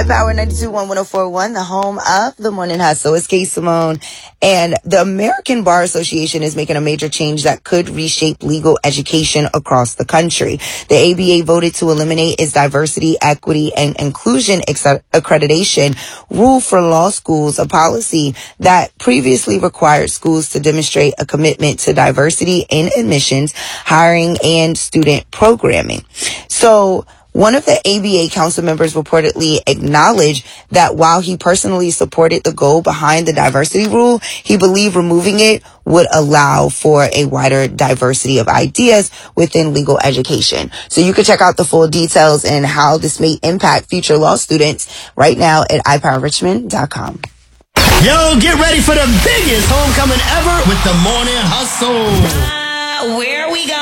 iPower 92.1 the home of the Morning Hustle. It's Kay Simone. And the American Bar Association is making a major change that could reshape legal education across the country. The ABA voted to eliminate its diversity, equity, and inclusion accreditation rule for law schools, a policy that previously required schools to demonstrate a commitment to diversity in admissions, hiring, and student programming. So, one of the ABA council members reportedly acknowledged that while he personally supported the goal behind the diversity rule, he believed removing it would allow for a wider diversity of ideas within legal education. So you can check out the full details and how this may impact future law students right now at iPowerRichmond.com. Yo, get ready for the biggest homecoming ever with the Morning Hustle. Where are we going?